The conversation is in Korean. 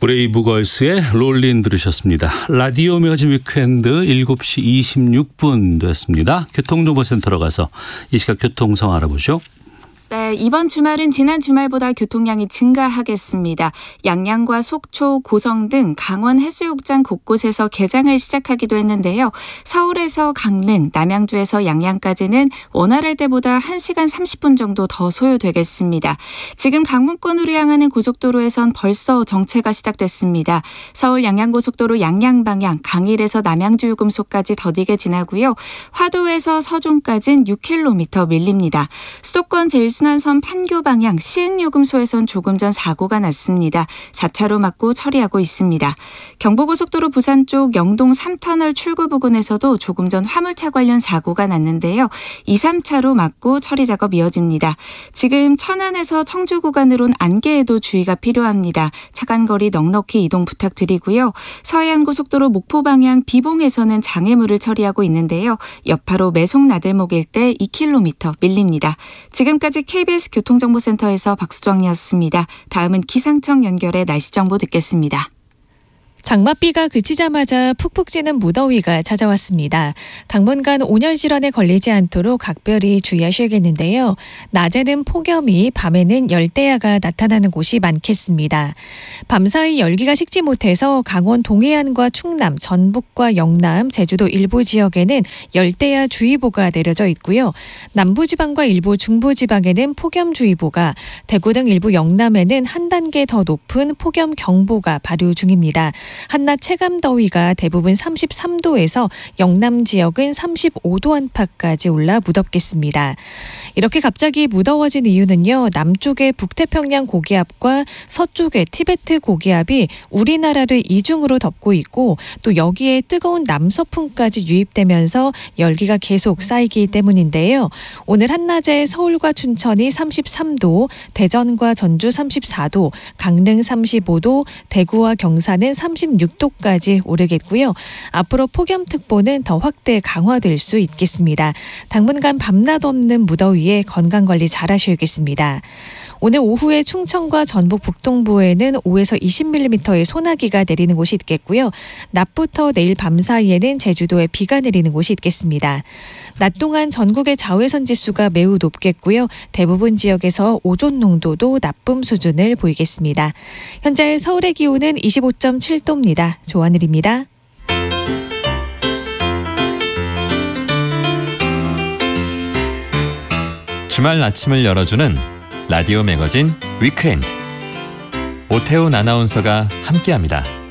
브레이브걸스의 롤린 들으셨습니다. 라디오 매거진 위크엔드 7시 26분 됐습니다. 교통정보센터로 가서 이 시각 교통상 알아보죠. 네, 이번 주말은 지난 주말보다 교통량이 증가하겠습니다. 양양과 속초, 고성 등 강원 해수욕장 곳곳에서 개장을 시작하기도 했는데요. 서울에서 강릉, 남양주에서 양양까지는 원활할 때보다 1시간 30분 정도 더 소요되겠습니다. 지금 강문권으로 향하는 고속도로에선 벌써 정체가 시작됐습니다. 서울 양양고속도로 양양 방향 강일에서 남양주 요금소까지 더디게 지나고요. 화도에서 서종까지는 6km 밀립니다. 수도권 제일순환선 판교 방향 시흥요금소에선 조금 전 사고가 났습니다. 4차로 막고 처리하고 있습니다. 경부고속도로 부산 쪽 영동 3터널 출구 부근에서도 조금 전 화물차 관련 사고가 났는데요. 2, 3차로 막고 처리 작업 이어집니다. 지금 천안에서 청주 구간으론 안개에도 주의가 필요합니다. 차간거리 넉넉히 이동 부탁드리고요. 서해안고속도로 목포 방향 비봉에서는 장애물을 처리하고 있는데요. 여파로 매송 나들목 일대 2km 밀립니다. 지금까지 KBS 교통정보센터에서 박수정이었습니다. 다음은 기상청 연결해 날씨 정보 듣겠습니다. 장맛비가 그치자마자 푹푹 찌는 무더위가 찾아왔습니다. 당분간 온열 질환에 걸리지 않도록 각별히 주의하셔야겠는데요. 낮에는 폭염이, 밤에는 열대야가 나타나는 곳이 많겠습니다. 밤사이 열기가 식지 못해서 강원 동해안과 충남, 전북과 영남, 제주도 일부 지역에는 열대야 주의보가 내려져 있고요. 남부지방과 일부 중부지방에는 폭염주의보가, 대구 등 일부 영남에는 한 단계 더 높은 폭염경보가 발효 중입니다. 한낮 체감더위가 대부분 33도에서 영남 지역은 35도 안팎까지 올라 무덥겠습니다. 이렇게 갑자기 무더워진 이유는요. 남쪽의 북태평양 고기압과 서쪽의 티베트 고기압이 우리나라를 이중으로 덮고 있고 또 여기에 뜨거운 남서풍까지 유입되면서 열기가 계속 쌓이기 때문인데요. 오늘 한낮에 서울과 춘천이 33도, 대전과 전주 34도, 강릉 35도, 대구와 경산은 36도까지 오르겠고요. 앞으로 폭염특보는 더 확대 강화될 수 있겠습니다. 당분간 밤낮 없는 무더위에 건강관리 잘 하셔야겠습니다. 오늘 오후에 충청과 전북 북동부에는 5에서 20mm의 소나기가 내리는 곳이 있겠고요. 낮부터 내일 밤 사이에는 제주도에 비가 내리는 곳이 있겠습니다. 낮 동안 전국의 자외선 지수가 매우 높겠고요. 대부분 지역에서 오존 농도도 나쁨 수준을 보이겠습니다. 현재 서울의 기온은 25.7도입니다. 조하늘입니다. 주말 아침을 열어주는 라디오 매거진 위크엔드. 오태훈 아나운서가 함께합니다.